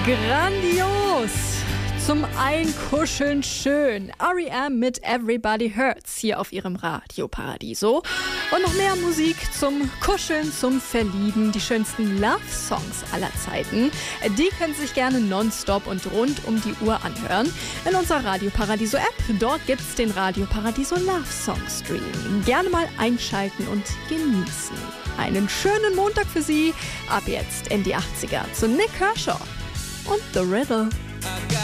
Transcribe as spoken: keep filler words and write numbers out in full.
Grandios! Zum Einkuscheln schön. R E M mit Everybody Hurts hier auf ihrem Radio Paradiso. Und noch mehr Musik zum Kuscheln, zum Verlieben. Die schönsten Love-Songs aller Zeiten. Die können sich gerne nonstop und rund um die Uhr anhören. In unserer Radio Paradiso App. Dort gibt's den Radio Paradiso Love Song Stream. Gerne mal einschalten und genießen. Einen schönen Montag für Sie. Ab jetzt in die achtziger zu Nick Kershaw und The Riddle.